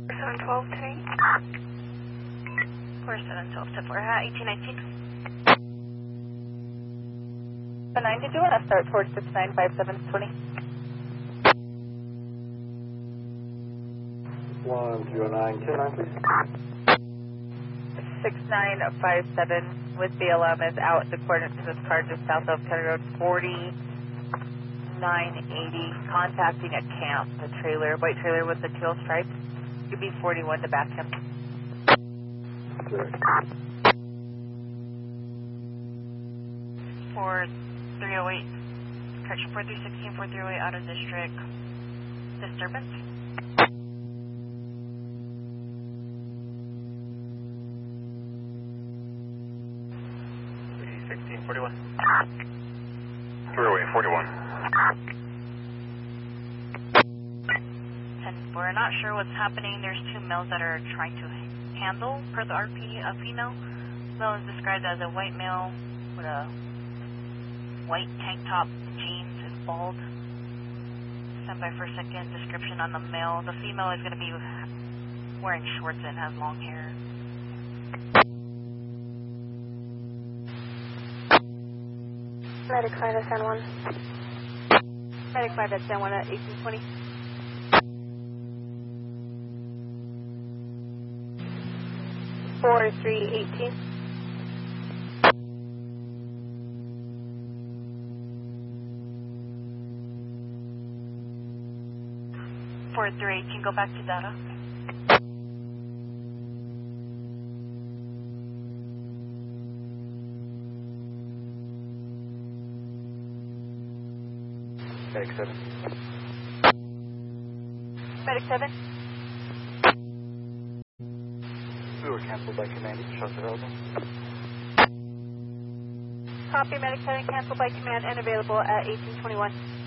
712 today. 4712 to 1819. 9, did you want to start towards 695720? 10929, please. 6957 with BLM is out. The coordinates of this car just south of County Road 4980. Contacting a camp, the trailer, white trailer with the teal stripes. Could be 41 to back him. Correct. 4308. Correction 4316, 4308 out of district. Disturbance. 41. 308, 41. 10, we're not sure what's happening. There's two males that are trying to handle, per the RP, a female. Male is described as a white male with a white tank top, jeans, is bald. Stand by for a second. Description on the male. The female is going to be wearing shorts and has long hair. Medic 5 at San Juan. Medic 5 at San Juan at 1820. Four 318. For 318, go back to data. Medic 7. Medic 7. We were canceled by command. Shots available. Copy, Medic 7 canceled by command and available at 1821.